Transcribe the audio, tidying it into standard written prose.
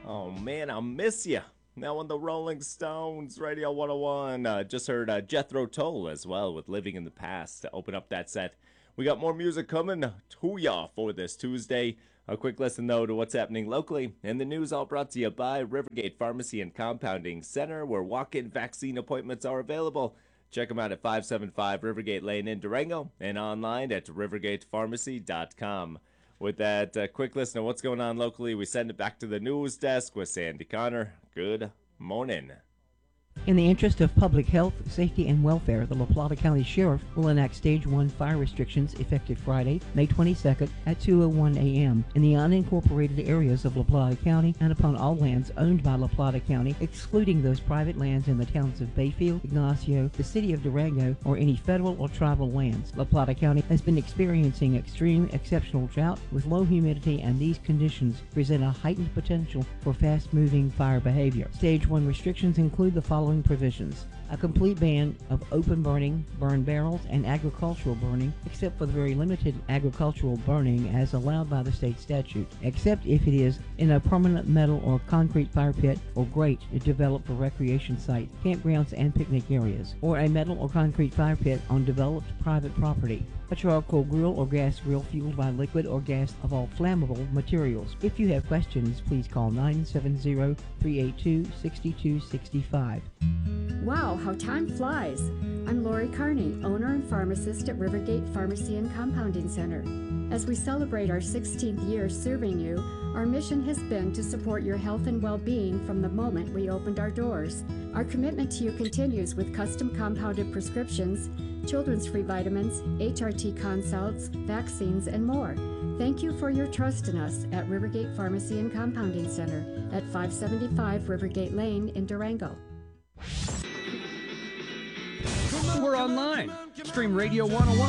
Oh man, I'll miss you. Now on the Rolling Stones, Radio 101. Just heard Jethro Tull as well with Living in the Past to open up that set. We got more music coming to ya for this Tuesday. A quick listen though to what's happening locally. And the news all brought to you by Rivergate Pharmacy and Compounding Center, where walk-in vaccine appointments are available. Check them out at 575 Rivergate Lane in Durango and online at rivergatepharmacy.com. With that quick listen of what's going on locally, we send it back to the news desk with Sandy Connor. Good morning. In the interest of public health, safety, and welfare, the La Plata County Sheriff will enact Stage 1 fire restrictions effective Friday, May 22nd at 2:01 a.m. in the unincorporated areas of La Plata County and upon all lands owned by La Plata County, excluding those private lands in the towns of Bayfield, Ignacio, the city of Durango, or any federal or tribal lands. La Plata County has been experiencing extreme exceptional drought with low humidity, and these conditions present a heightened potential for fast-moving fire behavior. Stage 1 restrictions include the following provisions: a complete ban of open burning, burn barrels, and agricultural burning, except for the very limited agricultural burning as allowed by the state statute, except if it is in a permanent metal or concrete fire pit or grate developed for recreation site, campgrounds, and picnic areas, or a metal or concrete fire pit on developed private property. A charcoal grill or gas grill fueled by liquid or gas of all flammable materials. If you have questions, please call 970-382-6265. Wow, how time flies! I'm Lori Carney, owner and pharmacist at Rivergate Pharmacy and Compounding Center. As we celebrate our 16th year serving you, our mission has been to support your health and well-being from the moment we opened our doors. Our commitment to you continues with custom compounded prescriptions, children's free vitamins, HRT consults, vaccines, and more. Thank you for your trust in us at Rivergate Pharmacy and Compounding Center at 575 Rivergate Lane in Durango. We're online. Stream Radio 101